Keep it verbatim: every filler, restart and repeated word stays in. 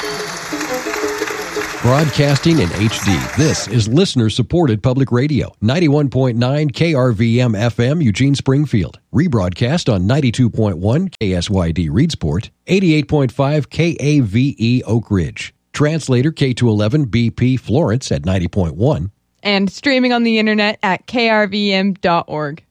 Broadcasting in H D, this is listener-supported public radio, ninety-one point nine K R V M F M, Eugene Springfield. Rebroadcast on ninety-two point one K S Y D Reedsport, eighty-eight point five K A V E Oak Ridge. Translator K two eleven B P Florence at ninety point one. And streaming on the internet at K R V M dot org.